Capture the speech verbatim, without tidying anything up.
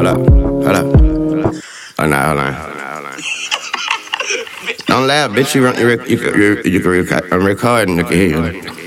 hold up, hold up. Oh, nah, hold on. Don't laugh, bitch. You, run, you, rec- you, you, you can record. I'm recording. I can hear you.